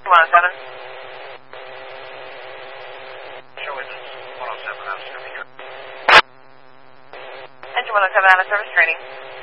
107. Show witness 107 out of service. Engine 107 out of service training.